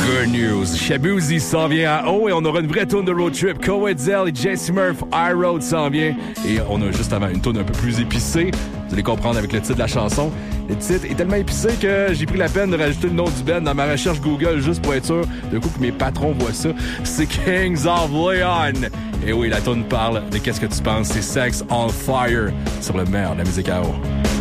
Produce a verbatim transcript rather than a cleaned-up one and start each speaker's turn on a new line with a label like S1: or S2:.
S1: Good news. Shabuzi s'en vient en haut et on aura une vraie tourne de road trip. Coetzel et Jesse Murph, High Road s'en vient. Et on a juste avant une tourne un peu plus épicée. Vous allez comprendre avec le titre de la chanson. Le titre est tellement épicé que j'ai pris la peine de rajouter le nom du band dans ma recherche Google juste pour être sûr d'un coup que mes patrons voient ça. C'est Kings of Leon. Et oui, la tourne parle de qu'est-ce que tu penses. C'est Sex on Fire sur le meilleur de la musique à eau.